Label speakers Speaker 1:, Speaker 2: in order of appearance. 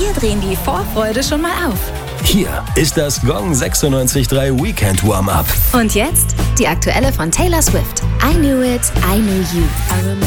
Speaker 1: Wir drehen die Vorfreude schon mal auf.
Speaker 2: Hier ist das Gong 96.3 Weekend Warm-Up.
Speaker 1: Und jetzt die aktuelle von Taylor Swift. I Knew It, I Knew You.